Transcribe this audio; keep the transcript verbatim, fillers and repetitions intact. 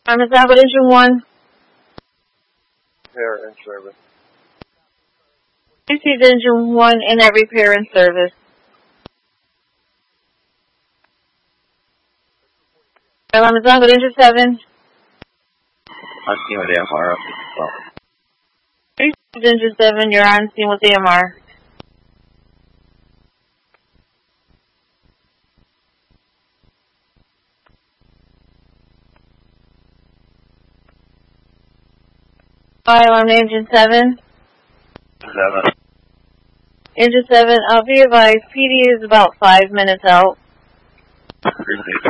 I'm at Southwood Engine one. Repair and service. Received Engine one in at repair and service. I'm at Southwood Engine seven. 安心有电话，报。 Received Engine seven, you're on scene with A M R. Fire alarm to Engine seven. Seven. Engine seven, I'll be advised, P D is about five minutes out. Received.